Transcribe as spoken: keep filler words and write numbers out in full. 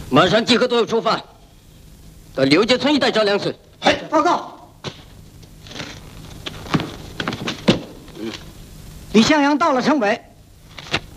马上集合所有出发，到刘家村一带找粮食。 哎，报告。嗯，李向阳到了城北。